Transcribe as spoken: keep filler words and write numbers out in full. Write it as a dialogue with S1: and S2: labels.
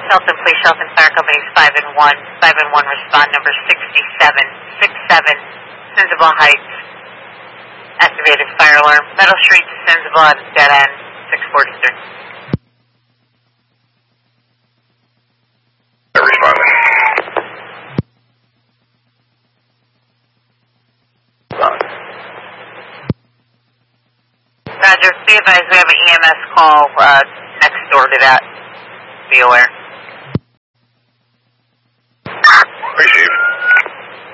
S1: Shelton Police, Shelton Fire Company's five and one. five and one respond number sixty-seven sixty-seven, Sinsable Heights. Activated fire alarm. Meadow Street to Sinsable at dead end, six forty-three.
S2: Responding.
S1: Roger, be advised we have an E M S call uh, next door to that. Be aware.
S2: Received.